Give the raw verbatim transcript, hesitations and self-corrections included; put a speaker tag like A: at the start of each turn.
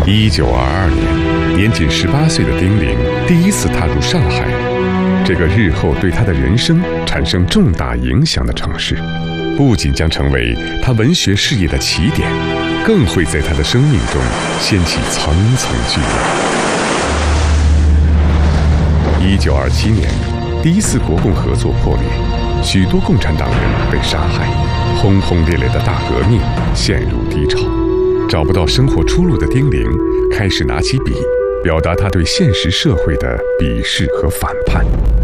A: 一九二二年，年仅十八岁的丁玲第一次踏入上海，这个日后对她的人生产生重大影响的城市，不仅将成为她文学事业的起点，更会在她的生命中掀起层层巨浪。一九二七年，第一次国共合作破裂，许多共产党人被杀害，轰轰烈烈的大革命陷入低潮。找不到生活出路的丁玲开始拿起笔，表达他对现实社会的鄙视和反叛。